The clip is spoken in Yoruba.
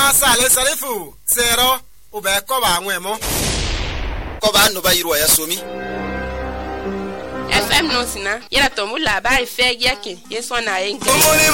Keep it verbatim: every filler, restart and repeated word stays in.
ma sale salifu zero ube ko ba nwemo ko ba no ba yiro ya somi F M no sina yera to mu labari fe yake yeso na yin Omoni